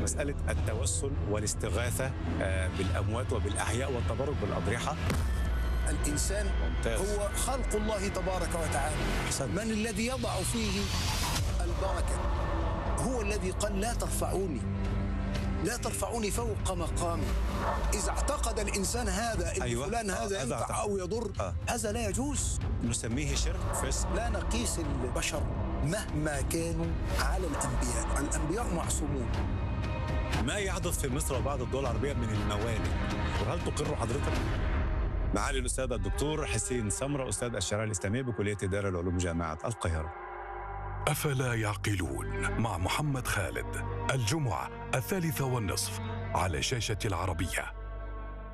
مسألة التوسل والاستغاثة بالأموات وبالأحياء والتبرك بالأضرحة. الإنسان ممتاز. هو خلق الله تبارك وتعالى. من الذي يضع فيه البركة؟ هو الذي قال لا ترفعوني فوق مقامي. إذا اعتقد الإنسان هذا إن فلان هذا ينفع أو يضر، هذا لا يجوز، نسميه شرك فسق. لا نقيس البشر مهما كانوا على الأنبياء معصومون. ما يحدث في مصر وبعض الدول العربية من الموالد، وهل تقر حضرتك؟ معالي الأستاذ الدكتور حسين سمرة، أستاذ الشريعة الإسلامية بكلية إدارة العلوم جامعة القاهرة. أفلا يعقلون مع محمد خالد، الجمعة 3:30 على شاشة العربية.